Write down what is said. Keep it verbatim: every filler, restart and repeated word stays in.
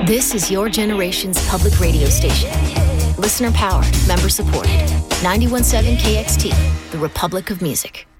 This is your generation's public radio station. Listener powered, member supported. ninety-one point seven K X T, the Republic of Music.